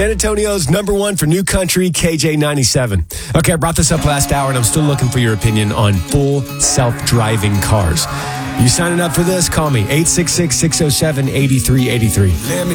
San Antonio's number one for new country, KJ97. Okay, I brought this up last hour, and I'm still looking for your opinion on full self-driving cars. You signing up for this? Call me, 866-607-8383.